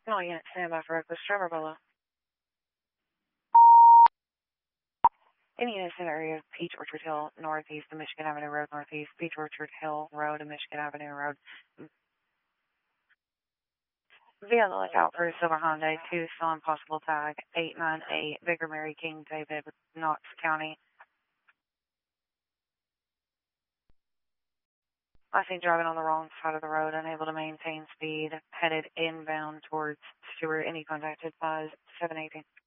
All units stand by for Reckless Trevor below. Any units in the area of Peach Orchard Hill, northeast of Michigan Avenue Road, northeast, Peach Orchard Hill Road and Michigan Avenue Road. Be on the lookout for a silver Hyundai 2, still on possible tag, 898, Vicar Mary King David, Knox County. I think driving on the wrong side of the road, unable to maintain speed, headed inbound towards Stewart. Any contacted by 718.